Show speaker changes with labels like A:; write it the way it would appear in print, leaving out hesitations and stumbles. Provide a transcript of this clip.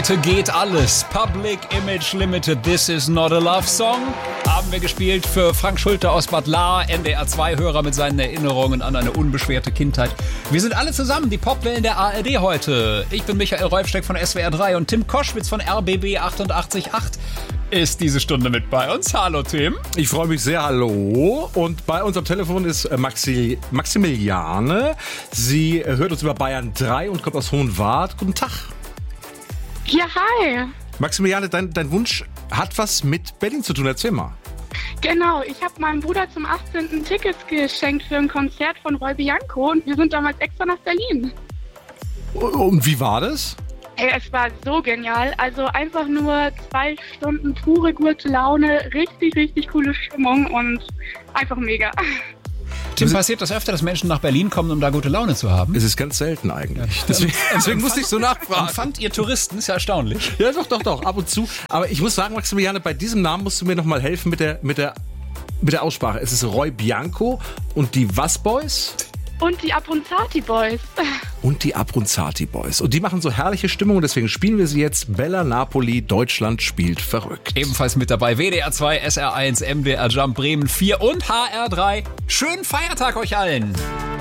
A: Heute geht alles. Public Image Limited, This is not a love song. Haben wir gespielt für Frank Schulte aus Bad Lahr, NDR2-Hörer mit seinen Erinnerungen an eine unbeschwerte Kindheit. Wir sind alle zusammen, die Popwellen der ARD heute. Ich bin Michael Reufsteck von SWR 3 und Tim Koschwitz von RBB 88.8 ist diese Stunde mit bei uns. Hallo Tim.
B: Ich freue mich sehr, hallo. Und bei uns am Telefon ist Maximiliane. Sie hört uns über Bayern 3 und kommt aus Hohenwart. Guten Tag.
C: Ja, hi.
B: Maximiliane, dein Wunsch hat was mit Berlin zu tun. Erzähl mal.
C: Genau, ich habe meinem Bruder zum 18. Tickets geschenkt für ein Konzert von Roy Bianco und wir sind damals extra nach Berlin.
B: Und wie war das?
C: Ey, es war so genial. Also einfach nur 2 Stunden pure gute Laune, richtig, richtig coole Stimmung und einfach mega.
A: Tim, passiert das öfter, dass Menschen nach Berlin kommen, um da gute Laune zu haben?
B: Es ist ganz selten eigentlich. Deswegen musste ich so nachfragen.
A: Und fand ihr Touristen? Ist ja erstaunlich.
B: Ja, doch, ab und zu. Aber ich muss sagen, Maximiliane, bei diesem Namen musst du mir noch mal helfen mit der Aussprache. Es ist Roy Bianco und die was Boys?
C: Und die Abronzati Boys.
B: Und die Abronzati Boys. Und die machen so herrliche Stimmung und deswegen spielen wir sie jetzt. Bella Napoli, Deutschland spielt verrückt.
A: Ebenfalls mit dabei WDR 2, SR1, MDR Jump Bremen 4 und HR3. Schönen Feiertag euch allen.